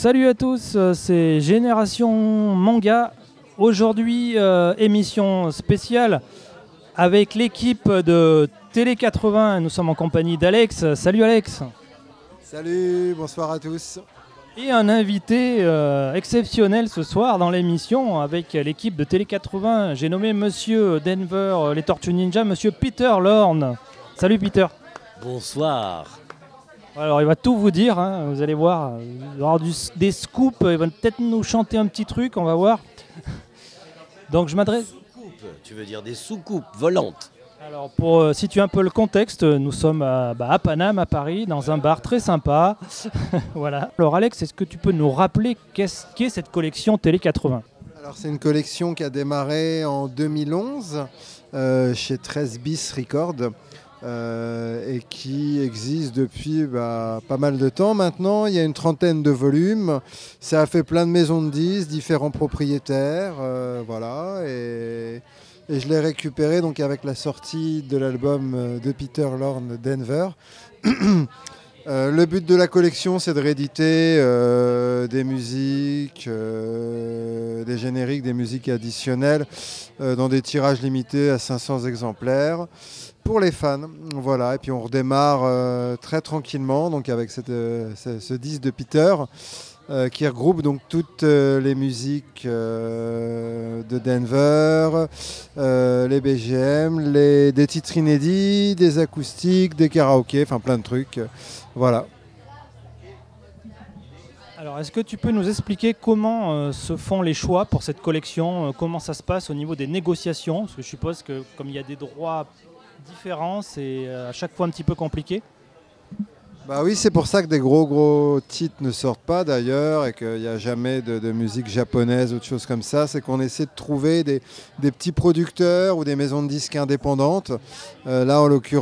Salut à tous, c'est Génération Manga. Aujourd'hui, émission spéciale avec l'équipe de Télé 80. Nous sommes en compagnie d'Alex. Salut Alex. Salut, bonsoir à tous. Et un invité exceptionnel ce soir dans l'émission avec l'équipe de Télé 80. J'ai nommé Monsieur Denver, les Tortues Ninja, Monsieur Peter Lorne. Salut Peter. Bonsoir. Alors il va tout vous dire, hein, vous allez voir, il va y avoir des scoops, il va peut-être nous chanter un petit truc, on va voir. Donc je m'adresse... Soucoupes, tu veux dire des soucoupes volantes. Alors pour situer un peu le contexte, nous sommes à Paname, à Paris, dans un bar très sympa. Voilà. Alors Alex, est-ce que tu peux nous rappeler qu'est-ce qu'est cette collection Télé 80 ? Alors c'est une collection qui a démarré en 2011 chez 13 bis Records. Et qui existe depuis pas mal de temps maintenant. Il y a une trentaine de volumes. Ça a fait plein de maisons de disques, différents propriétaires. Voilà. Et je l'ai récupéré donc, avec la sortie de l'album de Peter Lorne, Denver. Le but de la collection, c'est de rééditer des musiques, des génériques, des musiques additionnelles dans des tirages limités à 500 exemplaires. Pour les fans, voilà, et puis on redémarre très tranquillement donc avec ce disque de Peter qui regroupe donc toutes les musiques de Denver, les BGM, des titres inédits, des acoustiques, des karaokés, enfin plein de trucs, voilà. Alors est-ce que tu peux nous expliquer comment se font les choix pour cette collection, comment ça se passe au niveau des négociations ? Parce que je suppose que comme il y a des droits différents, c'est à chaque fois un petit peu compliqué. Bah oui, c'est pour ça que des gros titres ne sortent pas d'ailleurs et qu'il n'y a jamais de musique japonaise ou de choses comme ça. C'est qu'on essaie de trouver des petits producteurs ou des maisons de disques indépendantes. Là, en l'occurrence,